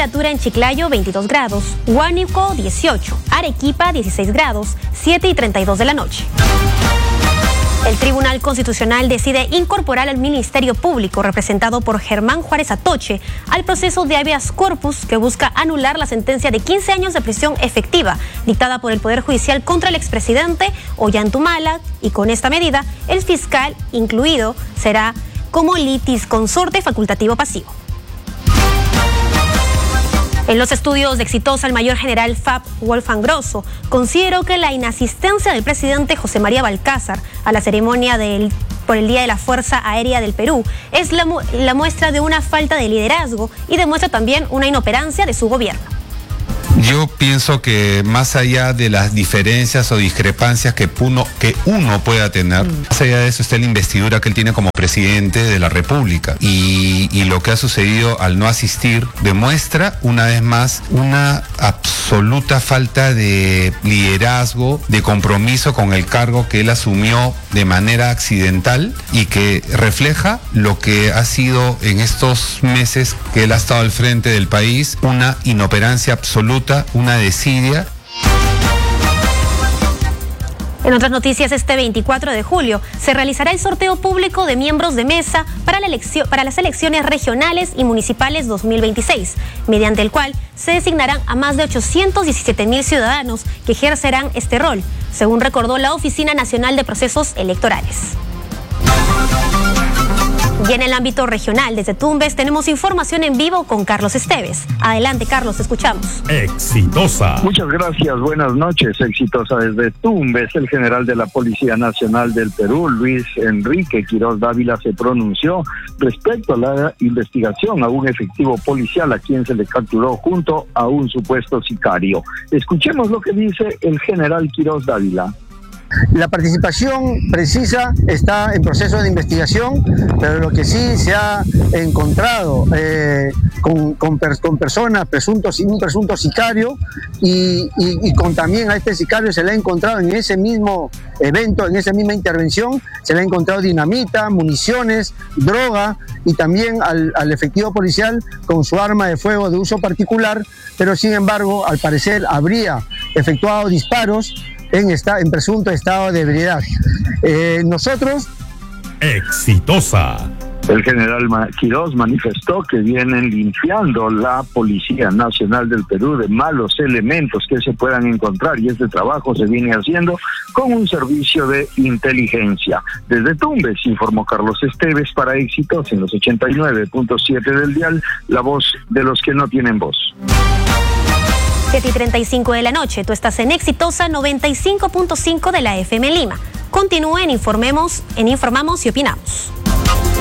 temperatura en Chiclayo 22 grados, Huánuco 18, Arequipa 16 grados, 7:32 de la noche. El Tribunal Constitucional decide incorporar al Ministerio Público, representado por Germán Juárez Atoche, al proceso de habeas corpus que busca anular la sentencia de 15 años de prisión efectiva dictada por el Poder Judicial contra el expresidente Ollantaytamala, y con esta medida el fiscal incluido será como litisconsorte facultativo pasivo. En los estudios de Exitosa, el mayor general FAP Wolfgang Grosso consideró que la inasistencia del presidente José María Balcázar a la ceremonia por el Día de la Fuerza Aérea del Perú es la muestra de una falta de liderazgo y demuestra también una inoperancia de su gobierno. Yo pienso que más allá de las diferencias o discrepancias que uno pueda tener, más allá de eso está la investidura que él tiene como presidente de la República. Y lo que ha sucedido al no asistir demuestra una vez más una absoluta falta de liderazgo, de compromiso con el cargo que él asumió de manera accidental y que refleja lo que ha sido en estos meses que él ha estado al frente del país, una inoperancia absoluta, una desidia. En otras noticias, este 24 de julio se realizará el sorteo público de miembros de mesa para las elecciones regionales y municipales 2026, mediante el cual se designarán a más de 817.000 ciudadanos que ejercerán este rol, según recordó la Oficina Nacional de Procesos Electorales. Y en el ámbito regional, desde Tumbes, tenemos información en vivo con Carlos Esteves. Adelante, Carlos, te escuchamos. Exitosa. Muchas gracias, buenas noches. Exitosa desde Tumbes. El general de la Policía Nacional del Perú, Luis Enrique Quiroz Dávila, se pronunció respecto a la investigación a un efectivo policial a quien se le capturó junto a un supuesto sicario. Escuchemos lo que dice el general Quiroz Dávila. La participación precisa está en proceso de investigación, pero lo que sí se ha encontrado con personas, un presunto sicario, y con también a este sicario se le ha encontrado en ese mismo evento, en esa misma intervención, se le ha encontrado dinamita, municiones, droga, y también al efectivo policial con su arma de fuego de uso particular, pero sin embargo, al parecer habría efectuado disparos en presunto estado de ebriedad. Nosotros... Exitosa. El general Quiroz manifestó que vienen limpiando la Policía Nacional del Perú de malos elementos que se puedan encontrar, y este trabajo se viene haciendo con un servicio de inteligencia. Desde Tumbes informó Carlos Esteves para Exitosa en los 89.7 del dial, la voz de los que no tienen voz. 7:35 de la noche, tú estás en Exitosa 95.5 de la FM Lima. Continúen, Informamos y Opinamos.